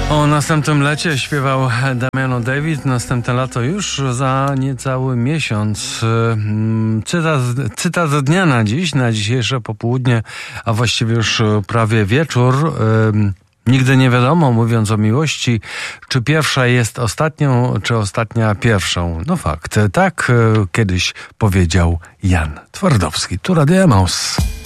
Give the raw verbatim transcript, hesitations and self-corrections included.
O następnym lecie śpiewał Damiano David. Następne lato już za niecały miesiąc. Cytat, cytat z dnia na dziś, na dzisiejsze popołudnie, a właściwie już prawie wieczór. Nigdy nie wiadomo, mówiąc o miłości, czy pierwsza jest ostatnią, czy ostatnia pierwszą. No fakt, tak kiedyś powiedział Jan Twardowski. Tu Radio Emaus.